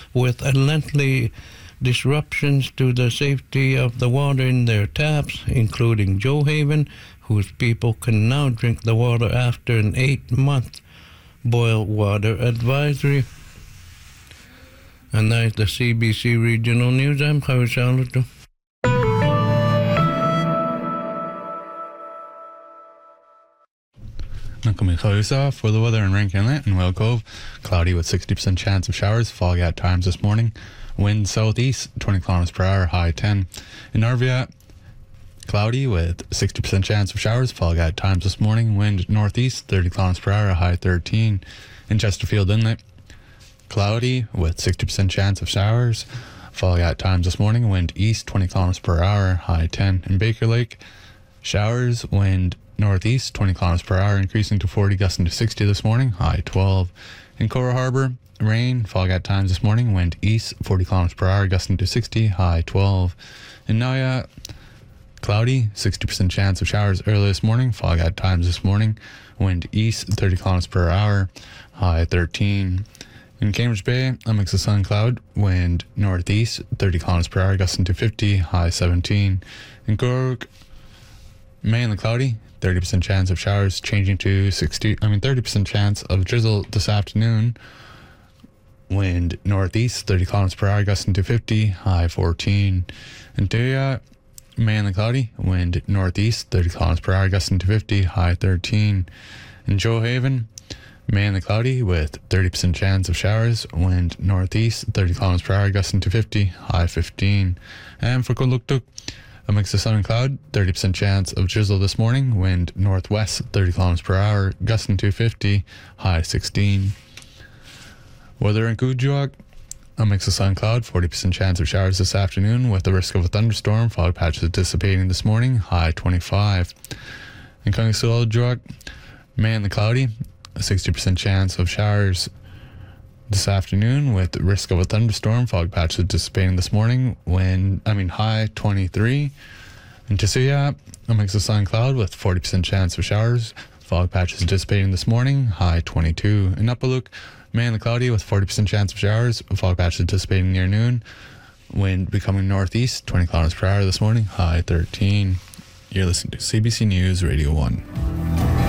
with lengthy disruptions to the safety of the water in their taps, including Joehaven, whose people can now drink the water after an 8-month boil water advisory. And that is the CBC Regional News. I'm Javi Saluto. Nakamikausa for the weather in Rankin Inlet and Whale Cove. Cloudy with 60% chance of showers. Fog at times this morning. Wind southeast, 20 kilometers per hour, high 10. In Narvia, cloudy with 60% chance of showers. Fog at times this morning. Wind northeast, 30 kilometers per hour, high 13. In Chesterfield Inlet, cloudy with 60% chance of showers. Fog at times this morning. Wind east, 20 kilometers per hour, high 10. In Baker Lake, showers. Wind northeast, 20 kilometers per hour, increasing to 40, gusting to 60 this morning, high 12. In Cora Harbour, rain. Fog at times this morning. Wind east, 40 kilometers per hour, gusting to 60, high 12. In Naya, cloudy, 60% chance of showers early this morning. Fog at times this morning. Wind east, 30 kilometers per hour, high 13. In Cambridge Bay, a mix of sun and cloud. Wind northeast, 30 kilometers per hour, gusting to 50, high 17. In Cork, mainly cloudy, 30% chance of showers, changing to 30% chance of drizzle this afternoon. Wind northeast, 30 kilometers per hour, gusting to 50, high 14. In Tuya, mainly cloudy, wind northeast, 30 kilometers per hour, gusting to 50, high 13. In Joehaven, mainly cloudy with 30% chance of showers, wind northeast, 30 kilometers per hour, gusting to 50, high 15. And for Kuluktuk, a mix of sun and cloud, 30% chance of drizzle this morning, wind northwest, 30 kilometers per hour, gusting to 50, high 16. Weather in Kuujjuaq, a mix of sun and cloud, 40% chance of showers this afternoon with the risk of a thunderstorm, fog patches dissipating this morning, high 25. In Kangsualjuaq, mainly cloudy, a 60% chance of showers this afternoon with the risk of a thunderstorm, fog patches dissipating this morning, high 23. In Tisuya, a mix of sun and cloud with 40% chance of showers, fog patches dissipating this morning, high 22. In Upaluk, mainly cloudy with 40% chance of showers, fog patches dissipating near noon, wind becoming northeast, 20 kilometers per hour this morning, high 13. You're listening to CBC News Radio 1.